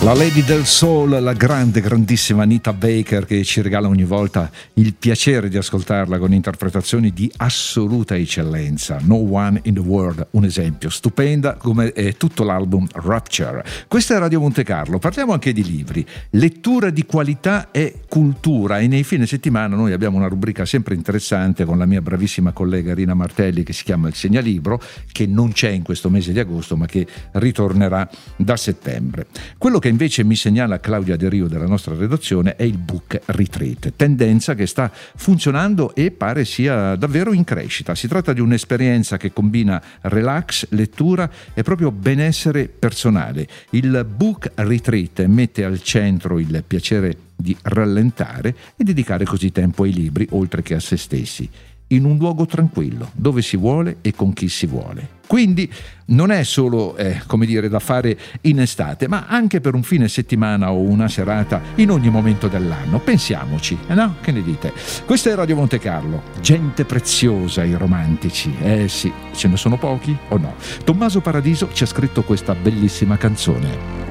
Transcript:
La Lady del Soul, la grandissima Anita Baker, che ci regala ogni volta il piacere di ascoltarla con interpretazioni di assoluta eccellenza. No One in the World, un esempio, stupenda come è tutto l'album Rapture. Questa è Radio Monte Carlo, parliamo anche di libri, lettura di qualità e cultura, e nei fine settimana noi abbiamo una rubrica sempre interessante con la mia bravissima collega Rina Martelli che si chiama Il Segnalibro, che non c'è in questo mese di agosto ma che ritornerà da settembre. Quello che invece mi segnala Claudia De Rio della nostra redazione è il Book Retreat, tendenza che sta funzionando e pare sia davvero in crescita. Si tratta di un'esperienza che combina relax, lettura e proprio benessere personale. Il Book Retreat mette al centro il piacere di rallentare e dedicare così tempo ai libri oltre che a se stessi, in un luogo tranquillo, dove si vuole e con chi si vuole. Quindi non è solo, da fare in estate, ma anche per un fine settimana o una serata in ogni momento dell'anno. Pensiamoci, no? Che ne dite? Questa è Radio Monte Carlo, gente preziosa i romantici. Sì, ce ne sono pochi o no? Tommaso Paradiso ci ha scritto questa bellissima canzone.